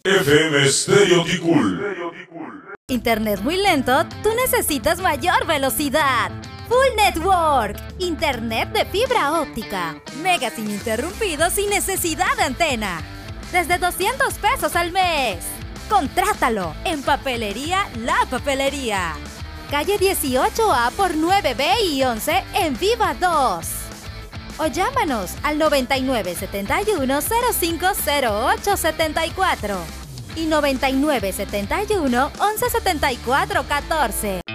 FM Stereo Ticul. Internet muy lento, tú necesitas mayor velocidad. Full Network, internet de fibra óptica, megas ininterrumpidos sin necesidad de antena. Desde 200 pesos al mes. Contrátalo en Papelería La Papelería. Calle 18A por 9B y 11 en Viva 2. O llámanos al 9971-050874 y 9971-117414.